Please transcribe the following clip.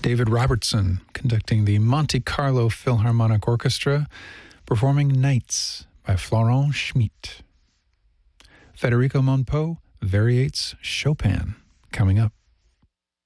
David Robertson conducting the Monte Carlo Philharmonic Orchestra, performing Nights by Florent Schmidt. Federico Monpeau variates Chopin coming up.